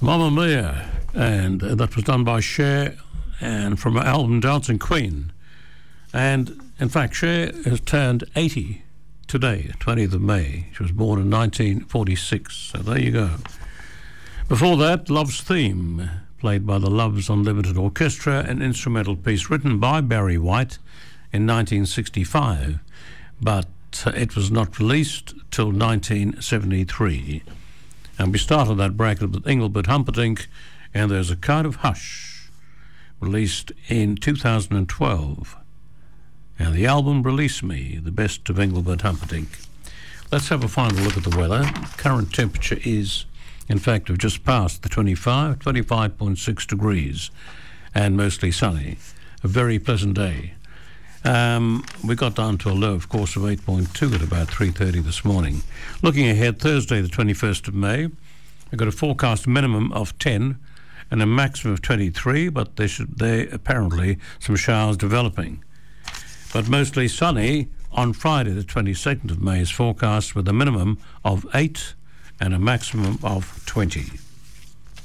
Mamma Mia, and that was done by Cher, and from her album Dancing Queen. And in fact, Cher has turned 80 today, 20th of May. She was born in 1946, so there you go. Before that, Love's Theme, played by the Loves Unlimited Orchestra, an instrumental piece written by Barry White in 1965, but it was not released till 1973. And we started that bracket with Engelbert Humperdinck and There's a Kind of Hush, released in 2012. And the album Release Me, the best of Engelbert Humperdinck. Let's have a final look at the weather. Current temperature is, in fact, we've just passed the 25.6 degrees, and mostly sunny. A very pleasant day. We got down to a low, of course, of 8.2 at about 3:30 this morning. Looking ahead, Thursday the 21st of May, we've got a forecast minimum of 10 and a maximum of 23, but there apparently some showers developing. But mostly sunny on Friday the 22nd of May is forecast with a minimum of 8 and a maximum of 20.